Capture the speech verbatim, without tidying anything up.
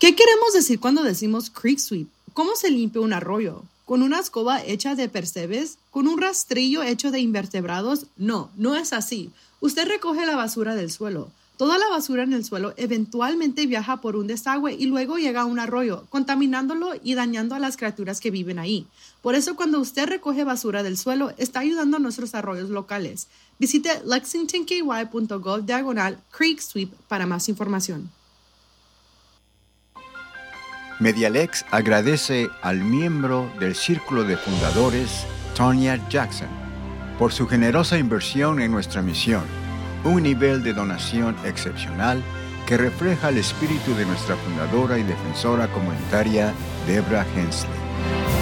¿Qué queremos decir cuando decimos creek sweep? ¿Cómo se limpia un arroyo? ¿Con una escoba hecha de percebes? ¿Con un rastrillo hecho de invertebrados? No, no es así. Usted recoge la basura del suelo. Toda la basura en el suelo eventualmente viaja por un desagüe y luego llega a un arroyo, contaminándolo y dañando a las criaturas que viven ahí. Por eso, cuando usted recoge basura del suelo, está ayudando a nuestros arroyos locales. Visite lexingtonky.gov diagonal creek sweep para más información. Medialex agradece al miembro del Círculo de Fundadores, Tonya Jackson, por su generosa inversión en nuestra misión, un nivel de donación excepcional que refleja el espíritu de nuestra fundadora y defensora comunitaria, Deborah Hensley.